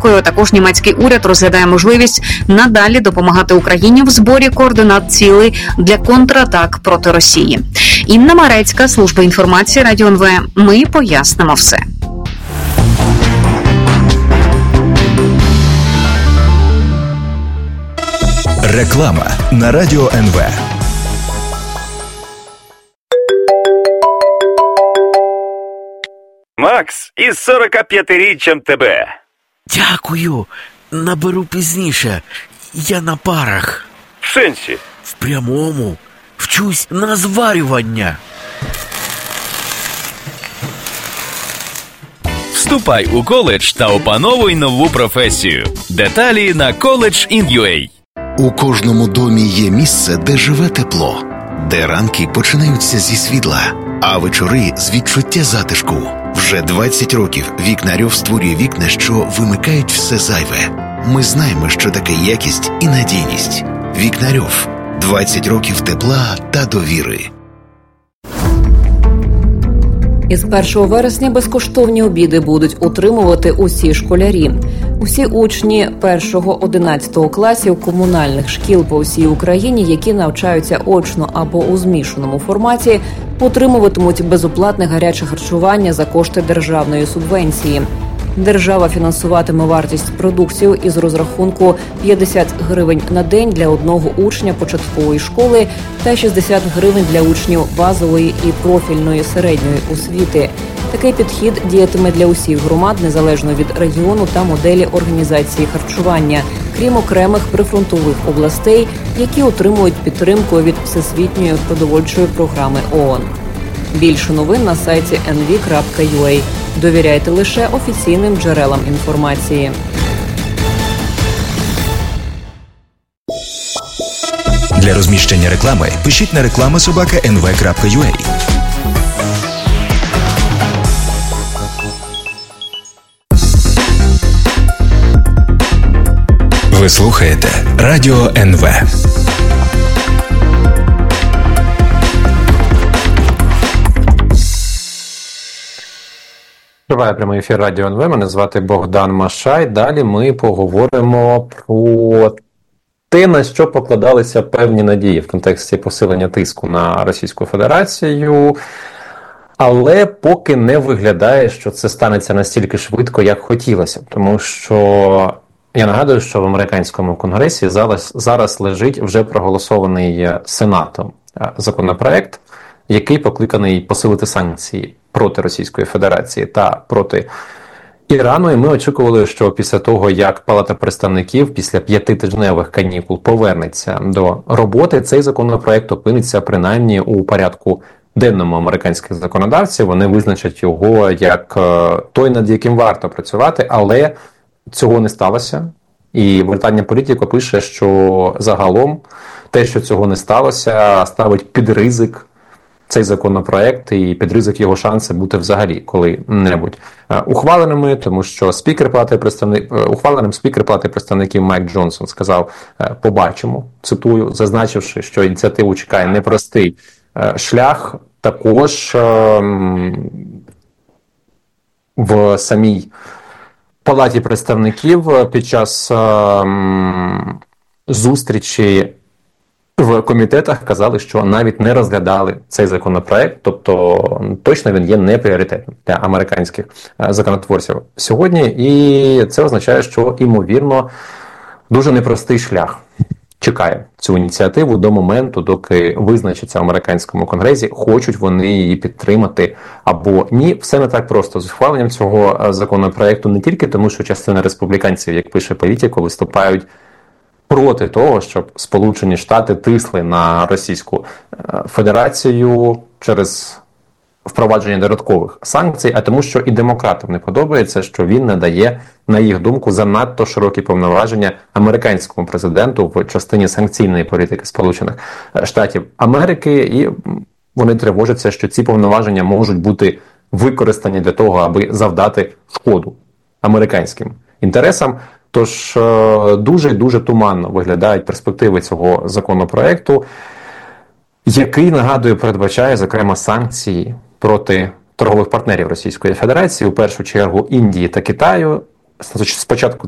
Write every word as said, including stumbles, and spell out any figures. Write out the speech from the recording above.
відставкою. Також німецький уряд розглядає можливість надалі допомагати Україні в зборі координат цілей для контратак проти Росії. Інна Марецька, служба інформації Радіо ен ве. Ми пояснимо все. Реклама на Радіо ен ве. Макс, із сорокап'ятиріччям тебе. Дякую. Наберу пізніше. Я на парах. В сенсі? В прямому. Вчусь на зварювання. Вступай у коледж та опановуй нову професію. Деталі на коледж ін ю ей. У кожному домі є місце, де живе тепло, де ранки починаються зі світла, а вечори з відчуття затишку. Вже двадцять років Вікнарьов створює вікна, що вимикають все зайве. Ми знаємо, що таке якість і надійність. Вікнарьов. двадцять років тепла та довіри. Із першого вересня безкоштовні обіди будуть отримувати усі школярі. Усі учні першого-одинадцятого класів комунальних шкіл по всій Україні, які навчаються очно або у змішаному форматі, отримуватимуть безоплатне гаряче харчування за кошти державної субвенції. Держава фінансуватиме вартість продуктів із розрахунку п'ятдесят гривень на день для одного учня початкової школи та шістдесят гривень для учнів базової і профільної середньої освіти. Такий підхід діятиме для усіх громад, незалежно від регіону та моделі організації харчування, крім окремих прифронтових областей, які отримують підтримку від Всесвітньої продовольчої програми ООН. Більше новин на сайті ен ві крапка ю ей. Довіряйте лише офіційним джерелам інформації. Для розміщення реклами пишіть на реклама собака ен ве крапка ю ей. Ви слухаєте Радіо ен ве. Триває прямий ефір Радіо ен ве. Мене звати Богдан Машай. Далі ми поговоримо про те, на що покладалися певні надії в контексті посилення тиску на Російську Федерацію. Але поки не виглядає, що це станеться настільки швидко, як хотілося. Тому що я нагадую, що в американському конгресі зараз, зараз лежить вже проголосований Сенатом законопроект, який покликаний посилити санкції проти Російської Федерації та проти Ірану. І ми очікували, що після того, як Палата представників після п'ятитижневих канікул повернеться до роботи, цей законопроект опиниться принаймні у порядку денному американських законодавців. Вони визначать його як той, над яким варто працювати, але цього не сталося. І Британія Політіко пише, що загалом те, що цього не сталося, ставить під ризик цей законопроект і під ризик його шанси бути взагалі коли-небудь ухваленими, тому що спікер Палати представників, ухваленим спікер Палати представників Майк Джонсон сказав: побачимо, цитую, зазначивши, що ініціативу чекає непростий шлях. Також в самій Палаті представників під час зустрічі в комітетах казали, що навіть не розглядали цей законопроект, тобто точно він є не пріоритетним для американських законотворців сьогодні, і це означає, що, ймовірно, дуже непростий шлях чекає цю ініціативу до моменту, доки визначиться в американському конгресі, хочуть вони її підтримати або ні. Все не так просто з ухваленням цього законопроекту, не тільки тому, що частина республіканців, як пише Політіко, виступають проти того, щоб Сполучені Штати тисли на Російську Федерацію через впровадження додаткових санкцій, а тому, що і демократам не подобається, що він надає, на їх думку, занадто широкі повноваження американському президенту в частині санкційної політики Сполучених Штатів Америки, і вони тривожаться, що ці повноваження можуть бути використані для того, аби завдати шкоду американським інтересам. Тож дуже-дуже туманно виглядають перспективи цього законопроекту, який, нагадую, передбачає, зокрема, санкції проти торгових партнерів Російської Федерації, у першу чергу Індії та Китаю. Спочатку